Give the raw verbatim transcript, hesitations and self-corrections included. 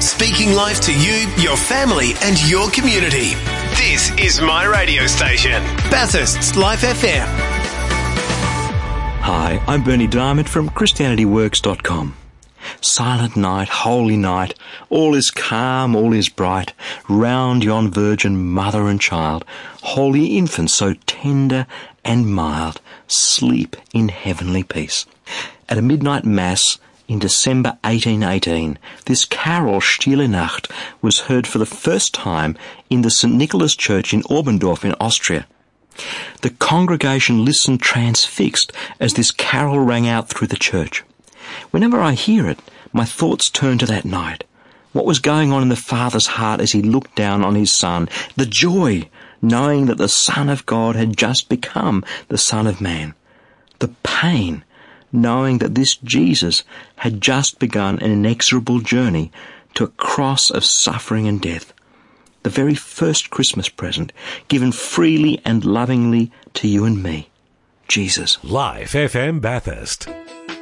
speaking life to you, your family and your community. This is my radio station, Bathurst's Life F M. Hi, I'm Bernie Diamond from Christianity Works dot com. Silent night, holy night, all is calm, all is bright, round yon virgin mother and child, holy infant so tender and mild, sleep in heavenly peace. At a midnight mass in December eighteen eighteen, this carol Stille Nacht was heard for the first time in the Saint Nicholas Church in Oberndorf in Austria. The congregation listened transfixed as this carol rang out through the church. Whenever I hear it, my thoughts turn to that night. What was going on in the Father's heart as he looked down on his Son? The joy, knowing that the Son of God had just become the Son of Man. The pain, knowing that this Jesus had just begun an inexorable journey to a cross of suffering and death. The very first Christmas present, given freely and lovingly to you and me. Jesus. Life F M Bathurst.